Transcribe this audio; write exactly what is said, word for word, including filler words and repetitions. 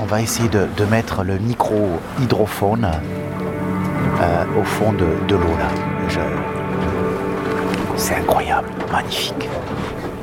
on va essayer de, de mettre le micro hydrophone euh, au fond de, de l'eau là. Je... C'est incroyable, magnifique.